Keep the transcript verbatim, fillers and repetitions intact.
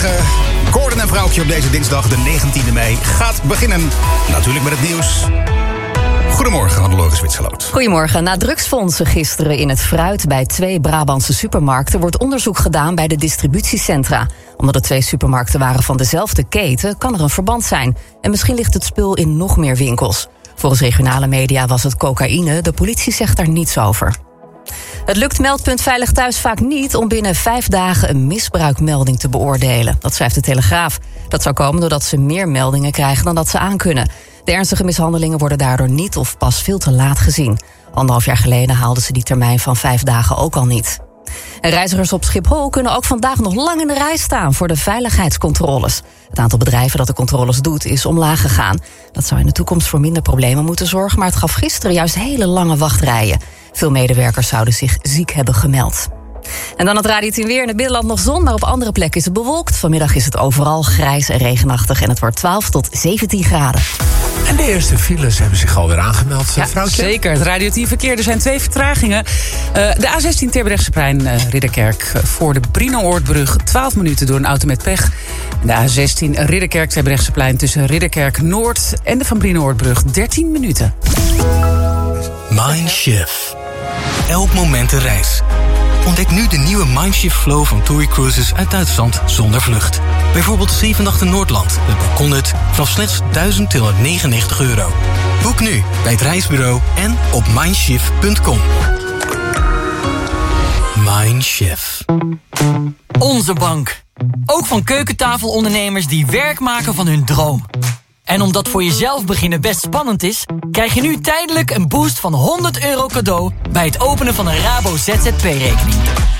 Goedemorgen. Gordon en Vrouwtje op deze dinsdag, de negentiende mei, gaat beginnen. Natuurlijk met het nieuws. Goedemorgen, Hannelore Zwitserloot. Goedemorgen. Na drugsfondsen gisteren in het fruit bij twee Brabantse supermarkten wordt onderzoek gedaan bij de distributiecentra. Omdat de twee supermarkten waren van dezelfde keten, kan er een verband zijn. En misschien ligt het spul in nog meer winkels. Volgens regionale media was het cocaïne. De politie zegt daar niets over. Het lukt Meldpunt Veilig Thuis vaak niet om binnen vijf dagen een misbruikmelding te beoordelen. Dat schrijft de Telegraaf. Dat zou komen doordat ze meer meldingen krijgen dan dat ze aankunnen. De ernstige mishandelingen worden daardoor niet of pas veel te laat gezien. Anderhalf jaar geleden haalden ze die termijn van vijf dagen ook al niet. En reizigers op Schiphol kunnen ook vandaag nog lang in de rij staan voor de veiligheidscontroles. Het aantal bedrijven dat de controles doet is omlaag gegaan. Dat zou in de toekomst voor minder problemen moeten zorgen, maar het gaf gisteren juist hele lange wachtrijen. Veel medewerkers zouden zich ziek hebben gemeld. En dan het Radio tien weer. In het binnenland nog zon, maar op andere plekken is het bewolkt. Vanmiddag is het overal grijs en regenachtig en het wordt twaalf tot zeventien graden. En de eerste files hebben zich alweer aangemeld, ja, vrouwtje. Zeker, het Radio tien verkeer. Er zijn twee vertragingen. Uh, de A zestien Terbrechtseplein uh, Ridderkerk voor de Brinoordbrug. twaalf minuten door een auto met pech. En de A zestien Ridderkerk Terbrechtseplein tussen Ridderkerk Noord en de Van Brinoordbrug. dertien minuten. Mindshift. Elk moment een reis. Ontdek nu de nieuwe Mindshift Flow van TUI Cruises uit Duitsland zonder vlucht. Bijvoorbeeld zeven nachten Noordland met balkonhut vanaf slechts duizend tweehonderdnegenennegentig euro. Boek nu bij het reisbureau en op mindshift punt com. Mindshift. Onze bank. Ook van keukentafelondernemers die werk maken van hun droom. En omdat voor jezelf beginnen best spannend is, krijg je nu tijdelijk een boost van honderd euro cadeau bij het openen van een Rabo Z Z P-rekening.